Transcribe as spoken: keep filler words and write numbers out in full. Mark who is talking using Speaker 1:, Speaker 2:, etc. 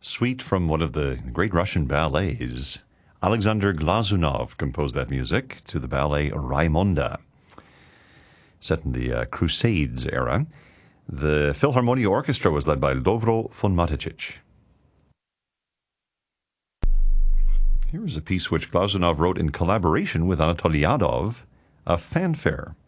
Speaker 1: Suite from one of the great Russian ballets. Alexander Glazunov composed that music to the ballet Raimonda, set in the uh, Crusades era. The Philharmonia Orchestra was led by Lovro von Matetic. Here is a piece which Glazunov wrote in collaboration with Anatoly Yadov, a fanfare.